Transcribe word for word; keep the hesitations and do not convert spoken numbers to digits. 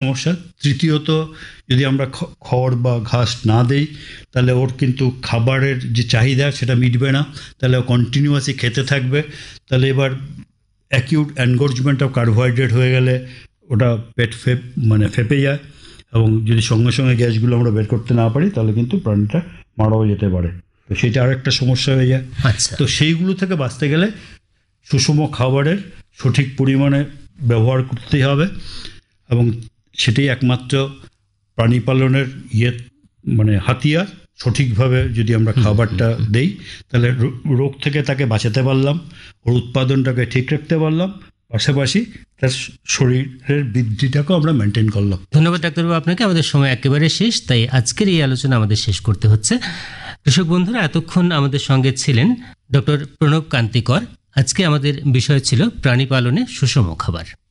সমস্যা। তৃতীয়ত, যদি আমরা খড় বা ঘাস না দেই তাহলে ওর কিন্তু খাবারের যে চাহিদা সেটা মিটবে না, তাহলে ও কন্টিনিউয়াসলি খেতে থাকবে। তাহলে এবার অ্যাকিউট এনগর্জমেন্ট অফ কার্বোহাইড্রেট হয়ে গেলে ওটা পেট ফেপ মানে ফেপে যায়, এবং যদি সঙ্গে সঙ্গে গ্যাসগুলো আমরা বের করতে না পারি তাহলে কিন্তু প্রাণীটা মারাও যেতে পারে। তো সেটা আরেকটা সমস্যা হয়ে যায়। আচ্ছা, তো সেইগুলো থেকে বাঁচতে গেলে সুষম খাবারের সঠিক পরিমাণে ব্যবহার করতেই হবে, এবং সেটাই একমাত্র প্রাণী পালনের ইয়ে মানে হাতিয়ার। সঠিকভাবে যদি আমরা খাবারটা দেই তাহলে রোগ থেকে তাকে বাঁচাতে পারলাম, ওর উৎপাদনটাকে ঠিক রাখতে পারলাম, পাশাপাশি তার শরীরের বৃদ্ধিটাকেও আমরা মেনটেন করলাম। ধন্যবাদ ডাক্তারবাবু আপনাকে। আমাদের সময় একেবারে শেষ, তাই আজকের এই আলোচনা আমাদের শেষ করতে হচ্ছে। কৃষক বন্ধুরা, এতক্ষণ আমাদের সঙ্গে ছিলেন ডক্টর প্রণব কান্তিকর। আজকে আমাদের বিষয় ছিল প্রাণী পালনে সুষম খাবার।